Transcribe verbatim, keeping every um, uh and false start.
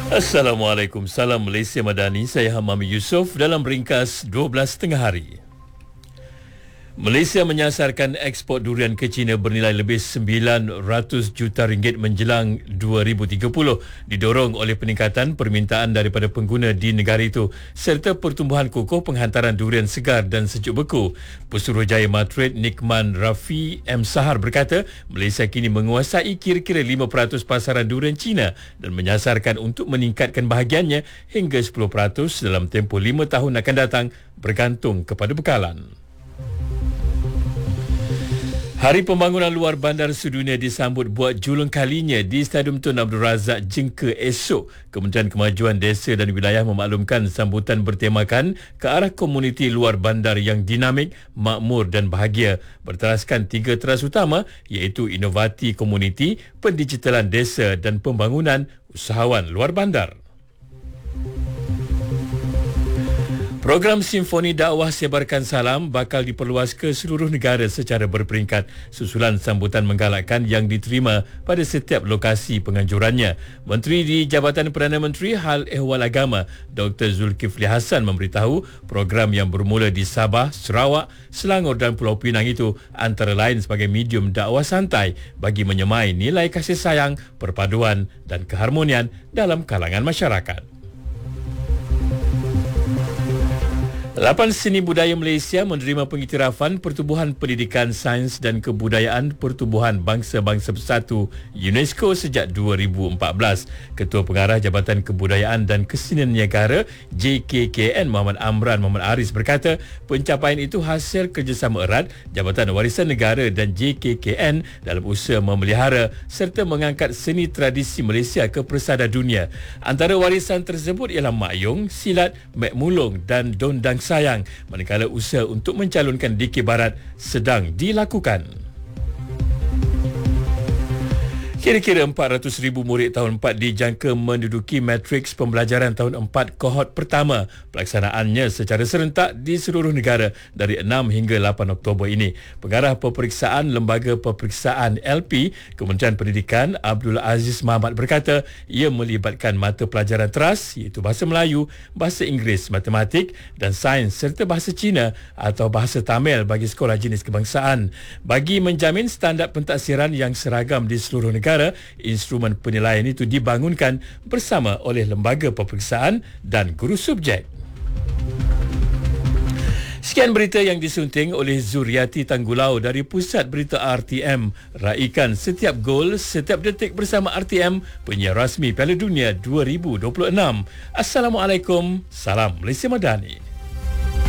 Assalamualaikum, salam Malaysia Madani. Saya Hamami Yusof dalam ringkas dua belas tengah hari. Malaysia menyasarkan ekspor durian ke China bernilai lebih sembilan ratus juta ringgit menjelang dua ribu tiga puluh, didorong oleh peningkatan permintaan daripada pengguna di negara itu serta pertumbuhan kukuh penghantaran durian segar dan sejuk beku. Pesuruhjaya Matrid Nikman Rafi M. Sahar berkata, Malaysia kini menguasai kira-kira lima peratus pasaran durian China dan menyasarkan untuk meningkatkan bahagiannya hingga sepuluh peratus dalam tempoh lima tahun akan datang bergantung kepada bekalan. Hari Pembangunan Luar Bandar Sedunia disambut buat julung kalinya di Stadium Tun Abdul Razak Jengke esok. Kementerian Kemajuan Desa dan Wilayah memaklumkan sambutan bertemakan ke arah komuniti luar bandar yang dinamik, makmur dan bahagia, berteraskan tiga teras utama iaitu inovasi komuniti, pendigitalan desa dan pembangunan usahawan luar bandar. Program Simfoni Dakwah Sebarkan Salam bakal diperluas ke seluruh negara secara berperingkat susulan sambutan menggalakkan yang diterima pada setiap lokasi penganjurannya. Menteri di Jabatan Perdana Menteri Hal Ehwal Agama Doktor Zulkifli Hassan memberitahu program yang bermula di Sabah, Sarawak, Selangor dan Pulau Pinang itu antara lain sebagai medium dakwah santai bagi menyemai nilai kasih sayang, perpaduan dan keharmonian dalam kalangan masyarakat. Lapan Seni Budaya Malaysia menerima pengiktirafan Pertubuhan Pendidikan Sains dan Kebudayaan Pertubuhan Bangsa-Bangsa Bersatu UNESCO sejak dua ribu empat belas. Ketua Pengarah Jabatan Kebudayaan dan Kesenian Niagara J K K N Muhammad Amran Muhammad Aris berkata, pencapaian itu hasil kerjasama erat Jabatan Warisan Negara dan J K K N dalam usaha memelihara serta mengangkat seni tradisi Malaysia ke persada dunia. Antara warisan tersebut ialah makyong, silat, mek mulung dan dondang sayang, manakala usaha untuk mencalonkan D K Barat sedang dilakukan. Kira-kira empat ratus ribu murid tahun empat dijangka menduduki matriks pembelajaran tahun empat kohort pertama. Pelaksanaannya secara serentak di seluruh negara dari enam hingga lapan Oktober ini. Pengarah Peperiksaan Lembaga Peperiksaan L P Kementerian Pendidikan Abdul Aziz Mahmat berkata, ia melibatkan mata pelajaran teras iaitu bahasa Melayu, bahasa Inggeris, matematik dan sains serta bahasa Cina atau bahasa Tamil bagi sekolah jenis kebangsaan. Bagi menjamin standard pentaksiran yang seragam di seluruh negara, instrumen penilaian itu dibangunkan bersama oleh lembaga peperiksaan dan guru subjek. Sekian berita yang disunting oleh Zuriati Tanggulau dari Pusat Berita R T M. Raikan setiap gol, setiap detik bersama R T M, penyiar rasmi Piala Dunia dua ribu dua puluh enam. Assalamualaikum, salam Malaysia Madani.